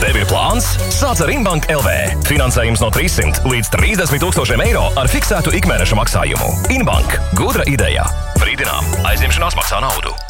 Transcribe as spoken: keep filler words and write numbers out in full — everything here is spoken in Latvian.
Tev ir plāns? Sāc ar Inbank L V. Finansējums no trīssimt līdz trīsdesmit tūkstošiem eiro ar fiksētu ikmēneša maksājumu. Inbank. Gudra ideja. Brīdinām. Aizņemšanās maksā naudu.